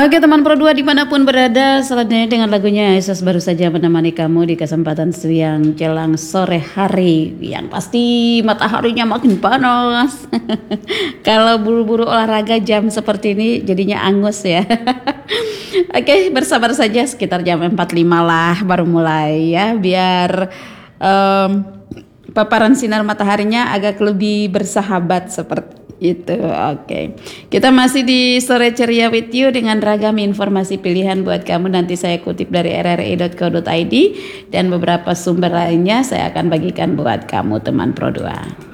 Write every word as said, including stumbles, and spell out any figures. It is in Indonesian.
Oke teman Pro dua dimanapun berada, selanjutnya dengan lagunya Yesus baru saja menemani kamu di kesempatan siang jelang sore hari yang pasti mataharinya makin panas. Kalau buru-buru olahraga jam seperti ini jadinya angus ya. Oke, bersabar saja sekitar jam empat lima lah baru mulai ya, biar um, paparan sinar mataharinya agak lebih bersahabat seperti itu. Oke, kita masih di Sore Ceria with you dengan ragam informasi pilihan buat kamu. Nanti saya kutip dari r r i dot co dot i d dan beberapa sumber lainnya saya akan bagikan buat kamu teman Pro dua.